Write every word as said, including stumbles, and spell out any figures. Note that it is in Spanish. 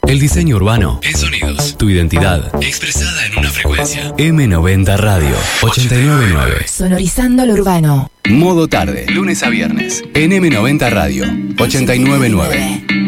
El diseño urbano en sonidos. Tu identidad expresada en una frecuencia. eme noventa Radio ochenta y nueve punto nueve. Sonorizando lo urbano. Modo tarde. Lunes a viernes. En eme noventa Radio ochenta y nueve punto nueve.